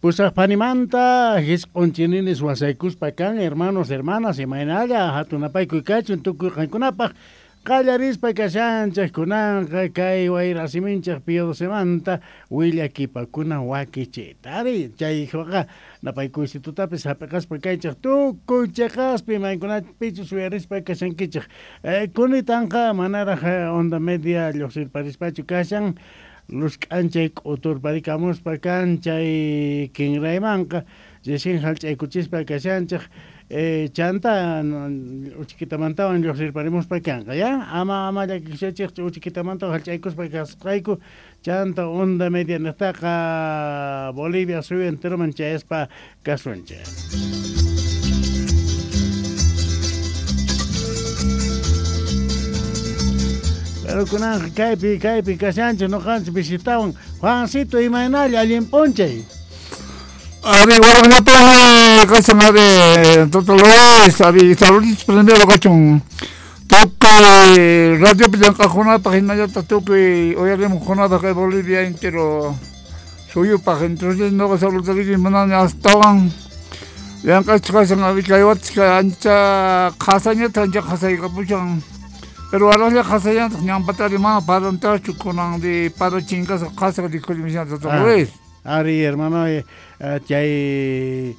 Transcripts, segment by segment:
Pusaqpanimanta hisq'unchininis wasaykuspakan hermanos hermanas imaynalla hatunapaykuy kachun tukuy qankunapaq qallarispa kashanchik kunanqa kay wayra siminchik piyodosemanta willakipakuna wakichita ari chayqa napaykuysitutapis hapiqaspa kaychik tukuy chiqaspi maykunapichus uyarispa kashankichik kunitanqa manaraq onda media lluqsirparispachu kashan lusk'anchay k'uturparikamuspa kanchay kinraymanqa llishin halch'aykuchispa kashanchik chanta uchiqitamantawan lluqsirparimuspa kanqa ya ama llakikshachik uchiqitamantawan halch'aykuspa kasqayku chanta onda media niqtaqa Bolivia suyu enteroman chayaspa kasuncha. Pero kunan kaypi kashanchik nuqanchik visitawan Juancito imaynalla allinpunchay. Ari waraqllataqa kashan ari Totoloes ari saluditos primero kachun tukuy radiopi llank'aqkunapaq hinallata tukuy uyarimuqkunapaq kay Bolivia entero suyupaq entonces nuqa saludaririn munani astawan llank'achik kashan ari kay watqa ancha qasañata ancha qasayqapushan pero araslla qasallanta ñampatari mana parantachu kunan de parachinkas qasaq dikulimishan Totoloes. Ari hermano chay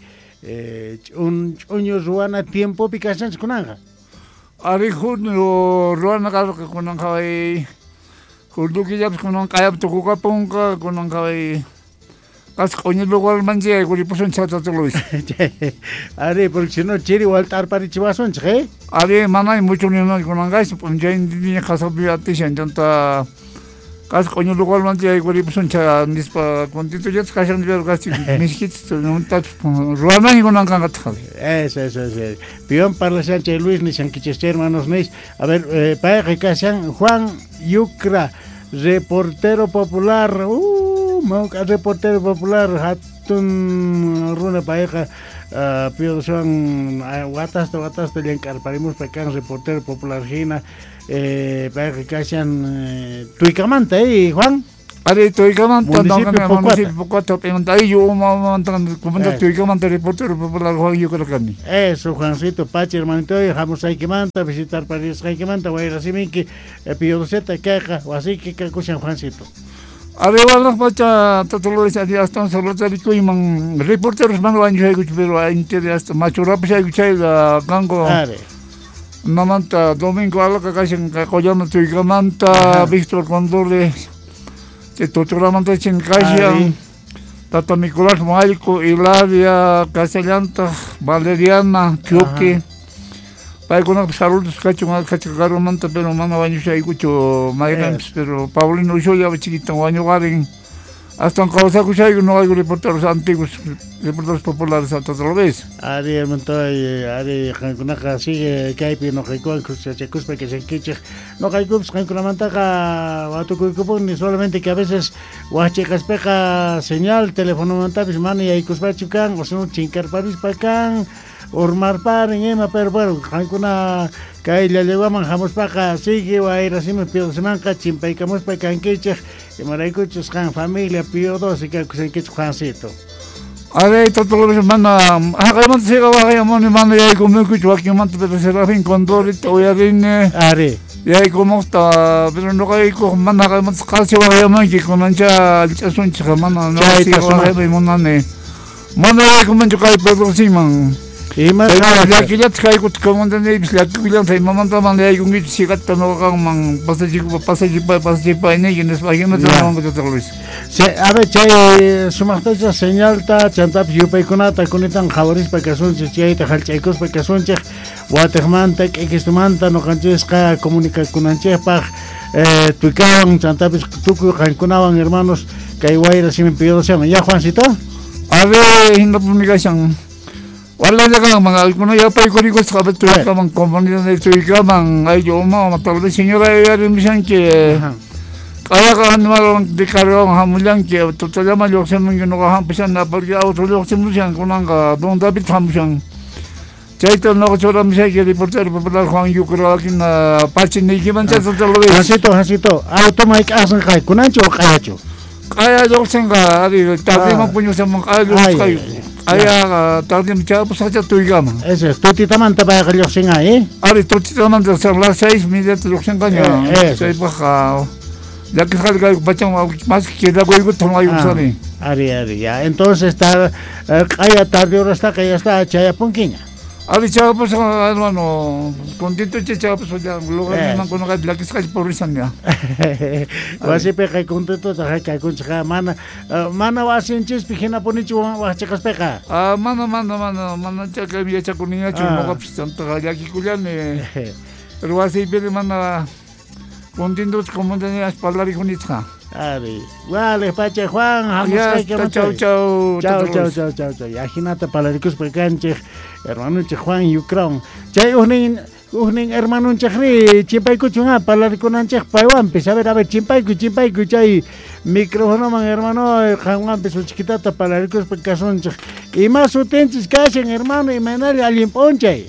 ch'uñu ruana tiempo pikashanchik kunanqa. Ari junio ruana kasqa kunanqa juniokillapas kunanqa qayap tukukapunqa kunanqa kasqa q'uñu lugarmanchi yaykuripusunchik Totoloes. Ari porque si no chiri walt'arparichiwasunchik Ari manay mucho ninay kunanqash punchayni qasapi atishan chanta kasqa q'uñu lugarmanchi yaykuripusunchik nispa constituyachis kashan pero kasi miskichis ruanay kunanqanqa. Eso. Pion parlashancha Luis nishankichiste hermanos nis. A ver, payqa kashan Juan Yucra, reportero popular. Reportero popular hatun runa payqa pido son watasta llenkarparimuspa kan reportero popular hina payqa kashan Tuicamanta Juan. Ari Tuicamanta municipio Pocuata pemanta ahí yo mantan comandante Tuicamanta reportero popular Juan Yucra kani. Eso Juancito Pachi hermanito dejamos Saikimanta visitar París Saikimanta guayra siminki pido seta caja o así que kushan Juancito. Ari walaq pacha Totoloes ari astan saludariku imang reporteros man wanjayku pero inter hasta machurapi chayga gango. Namanta Domingo Alaca kashan Collano Tuicamanta Víctor Condole Totoramanta Chincashan Tata Nicolás Maico Hilaria Castellanta Valeriana Chuque paykuna saludos kachakarumanta pero mana wañushaykuchu mayqanpis pero Paulino Ushulla chiquita wañuqarin astan kawsakushayku nuqayku reporteros antiguos reporteros populares a Totoloes. Ari hermantoy ari qankunaqa sigue kaypi nuqaykuwan kuschachakuspa kashankichik nuqaykupis qankunamantaqa watukuykupuni solamente que a veces wach'iqaspiqa señal telefonomantapis mana yaykuspachu kan o sino chinkarparispa kan urmarparin ima pero bueno qankuna kay llallawman hamuspaqa sigue wayrasimi piyodosemanqa chimpaykamuspa kankichik imaraykuchus qan familia piyodosi kaykusankichik Juancito. Ari Totoloes mana haqaymanta siqa waqaymuni mana yaykumuykuchu wakinmanta pero Serafín Condorita uyarini Ari yaykumukta pero nuqayku mana haqaymanta qasi waqaymanki kunancha alch'asunchik mana siqa waqaymay munani mana yaykumanchu kay Pedrosiman. Llakillata kaykuta comandanaypis llakikuyllanta imamanta mana yaykunkichu siqata nuqaman pasachipayninki nispa imata nawanqa Totoloes. A ver chay sumaqtacha señalta chantapis yupaykunata kunitan qhawarispa kasunchik chayta halch'aykuspa kasunchik watiqmanta k'ikistumanta nuqanchikqa comunicakunanchikpaq Tuicawan chantapis tukuy qankunawan hermanos kay wayra simin piyodoseman ya Juancito. Ari hinapuni kashan wala jaga mga alguno ya paykurikosqa Tuicaman comunidad de Tuicaman ay yo tal vez señora yarimshan que Ayaqa animal de carón hamulan que totallama lluqsimun nuqa hampishan porque auto lluqsimushan kunanqa Don David hampishan chayta nuqa churamisayki reportero popular Juan Yucra kina pachinaykimancha Totoloes. Hasito auto mayk asan kay kunanchu o qayachu Kaya doksenga ari tarde puño sa mga kayo. Aya tarde micha pues hacha tuigama. Ese es tuti tamanta para que yo singa Ari tuti tamanta sa las 6:30 doksenga nya. Sai baja. Ya que salga bachang más que da goigo tomayo sani. Ari ya. Entonces está kaya tarde hora está kaya está chaya punquiña. Ari chava pues hermano contento chava pues ya lugar man con la que está por risanya. Wasi pe kay contento ta kay kun sa mana wasin chis pigina ponichu wa chekas peka. Mana chaka mi cha kuninga chumo ka pisanta ya ki kuliane. Pero wasi pe mana contento como tenías palabra con itza. Ari, vale, Pache Juan, chao. Ya ginata palaricus pecanche, hermano Che Juan Yucron. Chay unin hermano Chehri, chimpay kuchunga palaricunanche paiwan, a ver, chimpay chay micrófono man hermano Juan peso chiquitata palaricus pecasonche. Y más utensis que hacen hermano y menal alguien ponche.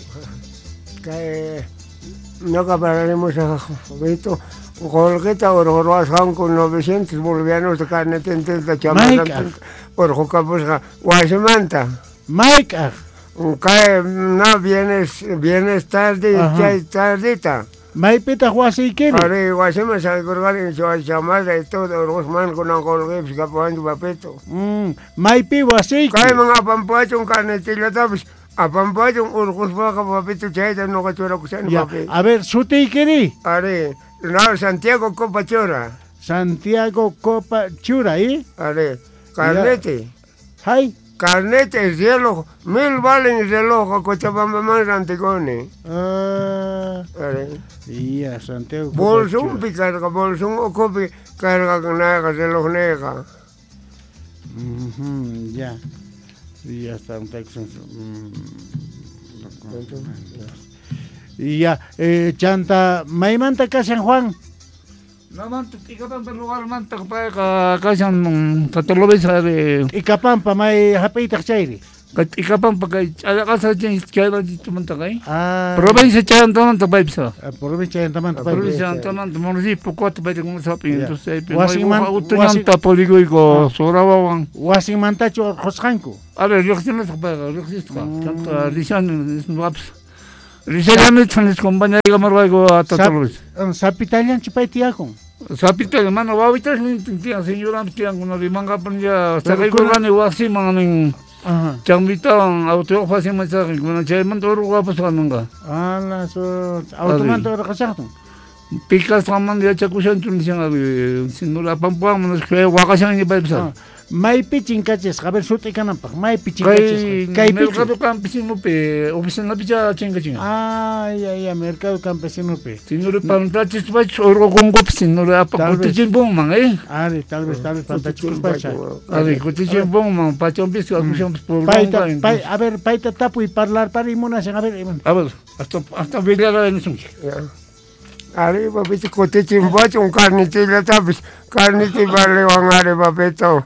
Que no acabaremos a Beto. Colgueta o Roashan con 900 bolivianos de carne tententa chamada por Jocapusca, Guasemanta. Mike, cae, no vienes tarde, tardita. Maipita Guasi quiere. Ari, Guasema se acordar su llamada y todo, Rosman con un colgueps capando papeto. Maipi Guasi. Cae, man, a Pampacho un carnetilla tapis. A Pampacho un urcusbaca papito chaita, no cachora cusano papito. A ver, ¿sute quiere? Ari. No, Santiago Copa Chura. Santiago Copa Chura, ¿eh? Are, carnete. Hay. Carnete, reloj. 1000 valen reloj, Cochabamba más Antigone. Are. Ya, Santiago Copa Bolsón picarga, bolsón o copi carga nega, reloj nega. Ya. Ya está un texto. Ya, chanta, maimanta ka San Juan. Naman ikapampa lugar man takpa ka San Catolobes ari. Ikapampa may hapitak chairi. Ikapampa kay ala ka sa chen kaya dito man takay. Provincia chan taman ta vibes. Provincia taman ta vibes. Provincia taman ta municipio ko ta vibes kung sa pinto sa Washington ta poligoy ko sorawang. Washington ta cho khoskanku. Ari reaction sa ba reaction ka. Chanta lisan waps. Risegan itsnes compañía que marwaigo a Tatolobes. Sapitalian chipaytiakon. Sapital mano wawitas ni tintian señora tiang kuna limanga panja sakay ko gani wasi manganing chambitang auto fasi masa kuna chairman toru wapas kananga. Ala so automan toru kasakton. Pikas kaman dia chakusan tunisian sinula pampuang manos kaya wakasan ni baibsa. May pitching catches, a ver, suti ka nampak. May pitching catches. Kay Mercado Campesino pe, opisina picha chinga. Ya, Mercado Campesino pe. Sinuri pantachis pach oro kong kopsin, nuri apa kutichin bong mang Ari, tal vez pantachis pach. Ari, kutichin bong mang, pachon bis, akusyon por a ver, paita tapu y parlar para imunas, a ver. A ver, hasta bilera en eso. Ari, papito, kutichin bach, un carnitilla tapis. Carniti vale van are papito.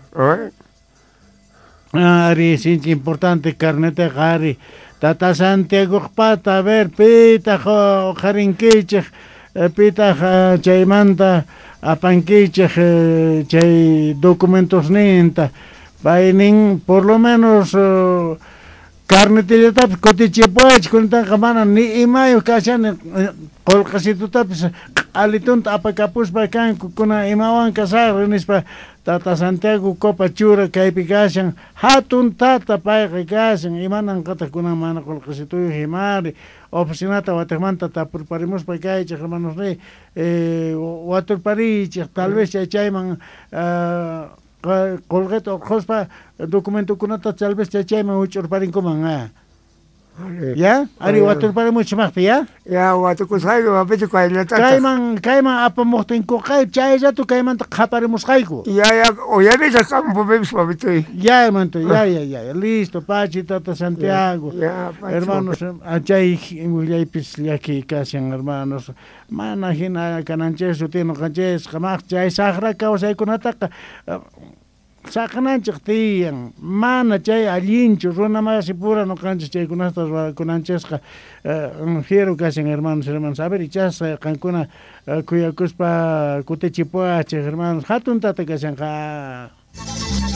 Ari, sí, importante, carnete gari. Tata Santiago pata, a ver, pita, jarinquiche, pita, chaymanta, apanquiche, chay documentos ninta. Vainin, por lo menos, carnetilla tapis, cotiche pues, con tan camana, ni imayo, cachan, colcasito tapis, alitun apakapus bakan, kuna imawan kasar, nispa, Tata Santiago Copa Chura kaipigasang hatun tata paikigasang imanang katakuna mana colcasito himari, oficinata watermanta tapurparimos paikay, hermanos ne, waterpari, tal vez chayman, colgeto, jospa, documento kunata, tal vez chayman uchurparin kuman, ya, ari watur para mucho más, ya. Ya, watur kusaigo, apete kailata. Kaiman apa mohtin ko kai chay ya tu kaiman ta khapare musaigo. Ya, oya de ya campo bebes papito. Ya, hermano, ya, listo, Pachi, Tata Santiago. Ya, hermanos, achay mulay pisliaki kasian hermanos. Mana hina kananches utino kanches, kamach chay sahra ka usay kunata. saqananchik tiyan mana chay allinchu runa masi pura no canchis chaykunastas kunanchesqa fiero kasin hermanos a ver ichas qankuna kuyakuspa kutichipuachik hermanos hatun tata kasanqa